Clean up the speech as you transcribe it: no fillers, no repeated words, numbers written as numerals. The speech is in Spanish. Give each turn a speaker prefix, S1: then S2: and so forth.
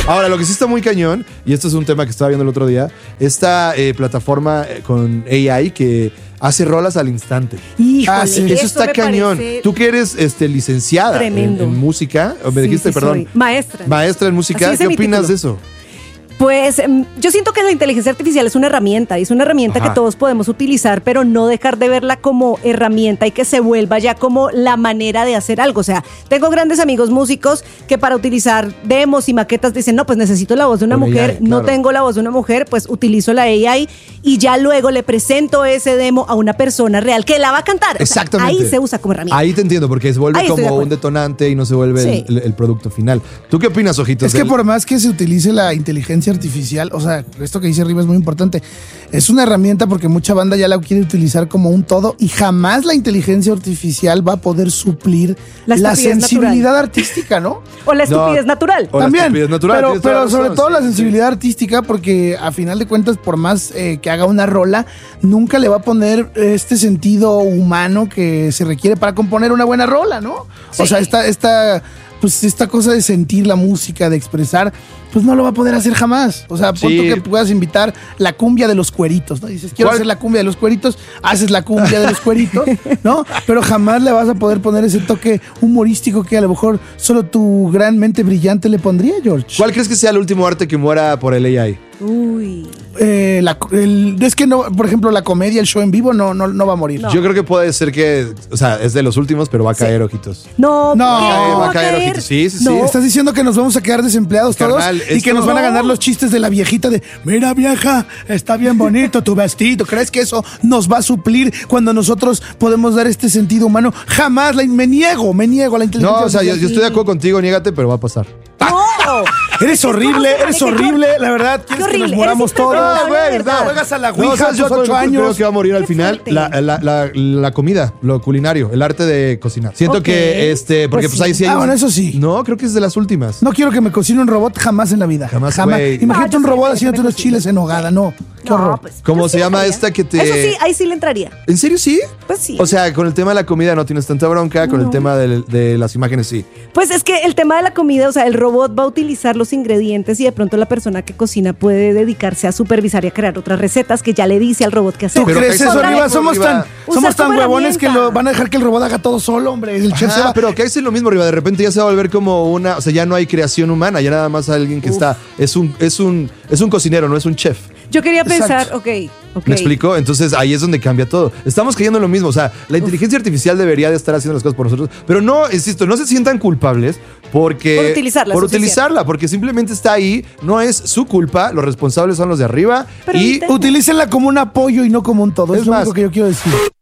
S1: Ahora, lo que sí está muy cañón, y esto es un tema que estaba viendo el otro día, esta plataforma con AI que hace rolas al instante.
S2: Híjole,
S1: Eso está cañón. Tú que eres licenciada en música, o me dijiste, perdón.
S2: Soy maestra.
S1: Maestra en música, ¿qué opinas de eso?
S2: Pues yo siento que la inteligencia artificial es una herramienta, y es una herramienta que todos podemos utilizar, pero no dejar de verla como herramienta y que se vuelva ya como la manera de hacer algo. O sea, tengo grandes amigos músicos que para utilizar demos y maquetas dicen, no, pues necesito la voz de una mujer, AI, no tengo la voz de una mujer, pues utilizo la AI y ya luego le presento ese demo a una persona real que la va a cantar.
S1: Exactamente.
S2: O sea, ahí se usa como herramienta.
S1: Ahí te entiendo, porque se vuelve como un detonante y no se vuelve el producto final. ¿Tú qué opinas, Ojitos?
S3: Es que por más que se utilice la inteligencia artificial, o sea, esto que dice arriba es muy importante. Es una herramienta porque mucha banda ya la quiere utilizar como un todo y jamás la inteligencia artificial va a poder suplir la sensibilidad artística, ¿no?
S2: O la estupidez natural.
S3: También,
S1: natural,
S3: pero sobre todo la sensibilidad artística, porque a final de cuentas, por más que haga una rola, nunca le va a poner este sentido humano que se requiere para componer una buena rola, ¿no? Sí. O sea, esta cosa de sentir la música, de expresar, pues no lo va a poder hacer jamás. O sea, punto que puedas invitar la cumbia de los cueritos, ¿no? Dices, quiero hacer la cumbia de los cueritos, haces la cumbia de los cueritos, ¿no? Pero jamás le vas a poder poner ese toque humorístico que a lo mejor solo tu gran mente brillante le pondría, George.
S1: ¿Cuál crees que sea el último arte que muera por el AI?
S2: Uy.
S3: Es que no, por ejemplo, la comedia, el show en vivo no va a morir.
S1: No. Yo creo que puede ser que, o sea, es de los últimos, pero va a caer, Ojitos.
S2: No,
S1: va a caer, Ojitos. Sí.
S3: ¿Estás diciendo que nos vamos a quedar desempleados todos? Y que nos van a ganar los chistes de la viejita de, mira vieja, está bien bonito tu vestido. ¿Crees que eso nos va a suplir cuando nosotros podemos dar este sentido humano? Jamás, me niego a la inteligencia.
S1: No, o sea, yo estoy de acuerdo contigo, niégate, pero va a pasar.
S2: ¡No!
S3: Eres horrible, la verdad. ¿Quieres que nos moramos todos? Juegas a la Ouija a tus 8 años.
S1: Creo que va a morir al final la comida, lo culinario, el arte de cocinar. Siento que porque pues ahí sí hay.
S3: Bueno, eso sí.
S1: No, creo que es de las últimas.
S3: No quiero que me cocine un robot jamás en la vida. Jamás. Imagínate un robot haciéndote unos chiles en hogada, no. Qué horror.
S1: ¿Cómo se llama esta que te...?
S2: Eso sí, ahí sí le entraría.
S1: ¿En serio sí?
S2: Pues sí.
S1: O sea, con el tema de la comida no tienes tanta bronca, con el tema de las imágenes sí.
S2: Pues es que el tema de la comida, o sea, el robot va a utilizar los ingredientes y de pronto la persona que cocina puede dedicarse a supervisar y a crear otras recetas que ya le dice al robot qué hacer.
S3: ¿Tú crees eso, Riva? Somos tan huevones que van a dejar que el robot haga todo solo, hombre. El chef se va.
S1: Pero que es lo mismo, Riva. De repente ya se va a volver como una... O sea, ya no hay creación humana, ya nada más alguien que está... Es un cocinero, no es un chef.
S2: Yo quería pensar, ok.
S1: ¿Me explico? Entonces ahí es donde cambia todo. Estamos cayendo en lo mismo. O sea, la inteligencia artificial debería de estar haciendo las cosas por nosotros. Pero no, insisto, no se sientan culpables por utilizarla, porque simplemente está ahí. No es su culpa. Los responsables son los de arriba.
S3: Pero utilícenla como un apoyo y no como un todo. Es lo único que yo quiero decir.